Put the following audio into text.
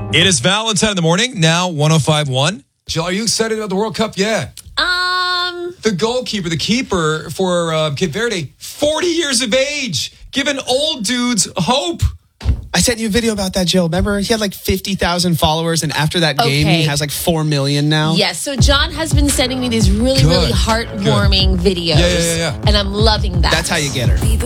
It is Valentine in the morning, now 105.1. Jill, are you excited about the World Cup? Yeah. The goalkeeper, the keeper for Cape Verde, 40 years of age, giving old dudes hope. I sent you a video about that, Jill. Remember, he had like 50,000 followers, and after that game, he has like 4 million now. Yes, so John has been sending me these really heartwarming videos. Yeah. And I'm loving that. That's how you get her.